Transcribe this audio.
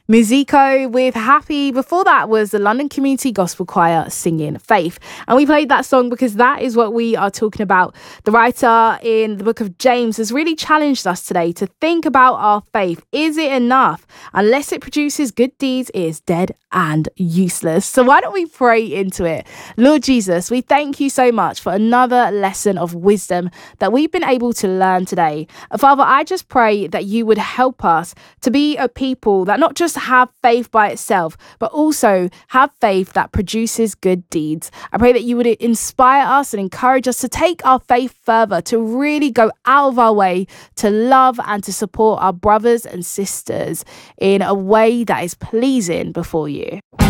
Musico with Happy. Before that was the London Community Gospel Choir singing Faith. And we played that song because that is what we are talking about. The writer in the book of James has really challenged us today to think about our faith. Is it enough? Unless it produces good deeds, it is dead and useless. So why don't we pray into it? Lord Jesus, we thank you so much for another lesson of wisdom that we've been able to learn today. Father, I just pray that you would help us to be a people that not just have faith by itself, but also have faith that produces good deeds. I pray that you would inspire us and encourage us to take our faith further, to really go out of our way to love and to support our brothers and sisters in a way that is pleasing before you.